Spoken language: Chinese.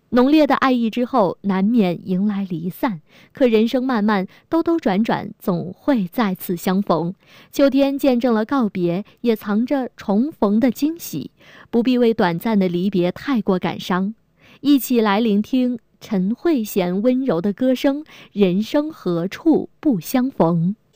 浓烈的爱意之后，难免迎来离散。可人生漫漫，兜兜转转，总会再次相逢。秋天见证了告别，也藏着重逢的惊喜。不必为短暂的离别太过感伤。一起来聆听陈慧娴温柔的歌声，人生何处不相逢。